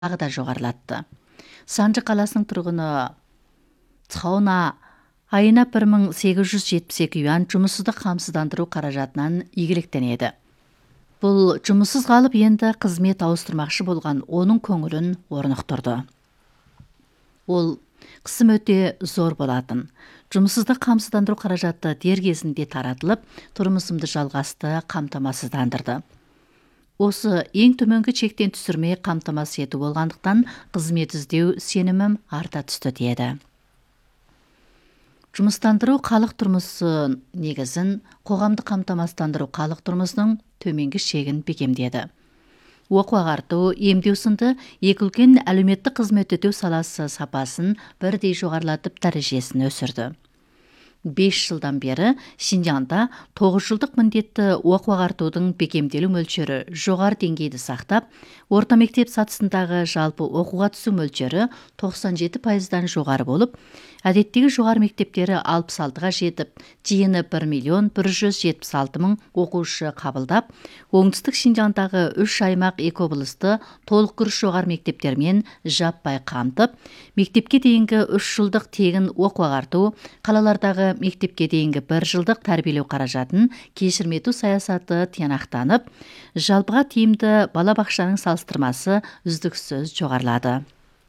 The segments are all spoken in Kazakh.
тағы да жоғарылатты. Санжы қаласының тұрғыны Цхауна айына 1872 юан жұмыссыздық қамсыздандыру қаражатынан игіліктенеді. Бұл жұмыссыз қалып енді қызмет ауыстырмақшы болған оның көңілін орнықтырды. Ол қысым өте зор болатын. Жұмыссыздық қамсыздандыру қаражаты дер кезінде таратылып, тұрмысымды жалғасты қамтамасыздандырды. Осы ең төменгі шектен түсірмей қамтамасыз ету болғандықтан қызмет іздеу сенімім арта түсті деді. Жұмыстандыру халық тұрмысы негізін, қоғамды қамтамасыздандыру халық тұрмысының төменгі шегін бекемдеді. Оқу-ағарту, емдеу сынды екі үлкен әлеуметтік қызмет ету саласы сапасын бірдей жоғарылатып дәрежесін өсірді. 5 жылдан бері Шинжаңда 9 жылдық міндетті оқу-ағартудың бекемделу мөлшері жоғары деңгейді сақтап, орта мектеп сатысындағы жалпы оқуға түсу мөлшері 97%-дан жоғары болып, әдеттегі жоғары мектептері 66-ға жетіп, жиыны 1.176.000 оқушы қабылдап, оңтүстік Шинжаңдағы 3 аймақ 2 облысты толық курс жоғары мектептермен жаппай қамтып, мектепке дейінгі 3 жылдық тегін оқу-ағарту, қалалардағы мектепке дейінгі 1 жылдық тәрбиелеу қаражатын кешірмету саясаты тиянақтанып, жалпыға тиімді балабақшаның салыстырмасы үздіксіз жоғарылады.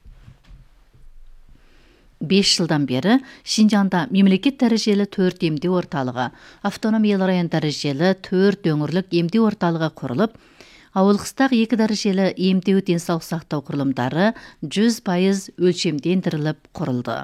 5 жылдан бері Шинжаңда мемлекет дәрежелі 4 емдеу орталығы, автономиялы район дәрежелі 4 өңірлік емдеу орталығы құрылып, ауылқыстағы 2 дәрежелі емдеу денсаулық сақтау құрылымдары 100% өлшемдендіріліп құрылды.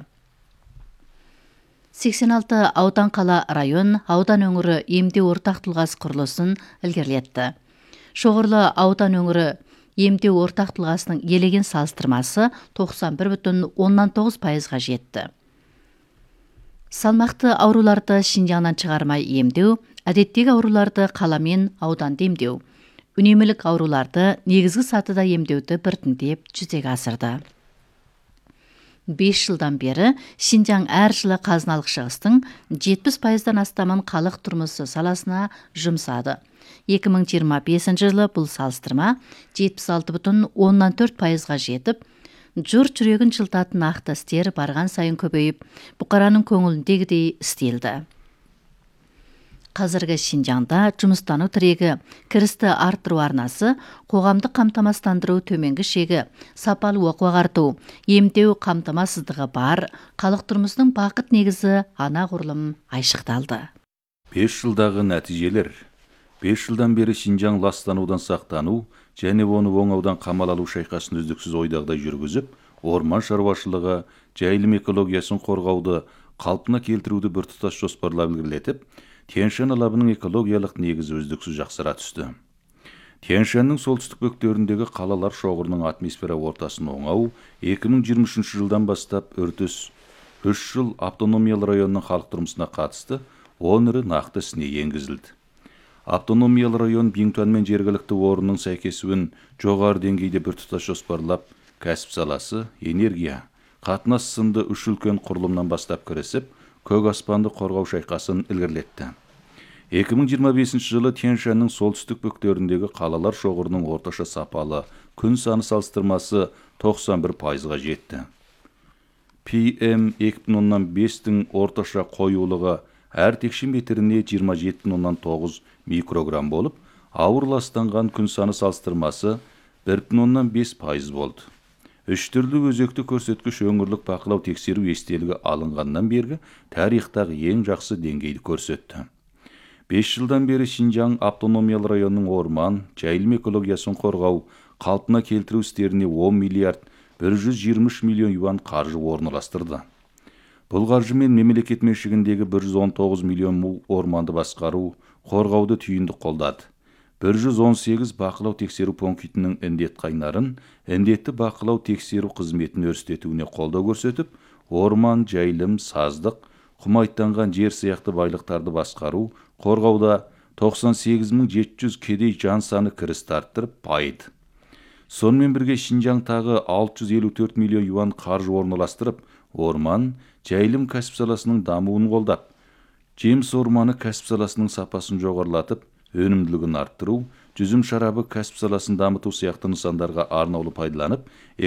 86 аудан қала район, аудан өңірі емдеу ортақ тұлғасы құрылысын ілгерілетті. Шоғырлы аудан өңірі емдеу ортақ тұлғасының елеген салыстырмасы 91,9%-ға жетті. Салмақты ауруларды Шинжаңнан шығармай емдеу, әдеттегі ауруларды қаламен ауданда емдеу, үнемілік ауруларды негізгі сатыда емдеуді біртіндеп жүзеге асырды. 5 жылдан бері Шинжаң әр жылы қазыналық шығыстың 70%-дан астамын халық тұрмысы саласына жұмсады. 2025 жылы бұл салыстырма 76,4%-ға жетіп, жұрт жүрегін жылтатын нақты істер барған сайын көбейіп, бұқараның көңіліндегідей істелді. Қазіргі Шинжаңда жұмыстану тірегі, кірісті арттыру арнасы, қоғамды қамтамасыздандыру төменгі шегі, сапалы оқу-ағарту, емдеу қамтамасыздығы бар, халық тұрмысының бақыт негізі анағұрлым айшықталды. 5 жылдағы нәтижелер. 5 жылдан бері Шинжаң ластанудан сақтану және оны оңаудан қамал алу шайқасын үздіксіз ойдағыдай жүргізіп, орман шаруашылығы, жайылым экологиясын қорғауды, қалпына келтіруді біртұтас жоспарлап ілгерілетіп, Тянь-Шань алабының экологиялық негізі үздіксіз жақсара түсті. Тянь-Шаньның солтүстік бөктеріндегі қалалар шоғырының атмосфера ортасын оңау 2023 жылдан бастап үрдіс 3 жыл автономиялы районның халық тұрмысына қатысты 10 ірі нақты ісіне енгізілді. Автономиялы район Биңтуан мен жергілікті орынның сәйкесуін жоғары деңгейде біртұтас жоспарлап, кәсіп саласы, энергия, қатынас сынды 3 үлкен құрылымнан бастап кірісіп, көк аспанды қорғау шайқасын ілгерілетті. 2025 жылы Тянь-Шаньның солтүстік бөктеріндегі қалалар шоғырының орташа сапалы күн саны салыстырмасы 91%-ға жетті. PM2,5-тің орташа қоюлығы әр текше метріне 27,9 микрограмм болып, ауыр ластанған күн саны салыстырмасы 1,5% болды. 3 түрлі өзекті көрсеткіш өңірлік бақылау тексеру естелігі алынғаннан бергі тарихтағы ең жақсы деңгейді көрсетті. 5 жылдан бері Шинжаң автономиялы районның орман, жайылым экологиясын қорғау, қалпына келтіру істеріне 10 миллиард 123 миллион юан қаржы орналастырды. Бұл қаржымен мемлекет меншігіндегі 119 миллион му орманды басқару, қорғауды түйінді қолдады. 118 бақылау тексеру пунктінің індет қайнарын, індетті бақылау тексеру қызметін өрістетуіне қолдау көрсетіп, орман, жайылым, саздық, құмайттанған жер сияқты байлықтарды басқару, қорғауда 98.700 кедей жан саны кіріс тарттырып байыды. Сонымен бірге Шинжаңтағы 654 миллион юан қаржы орналастырып, орман, жайылым кәсіп саласының дамуын қолдап, жеміс орманы кәсіп саласының сапасын жоғарлатып, өнімділігін арттыру, жүзім шарабы кәсіп саласын дамыту сияқты нысандарға арнаулы пайдаланып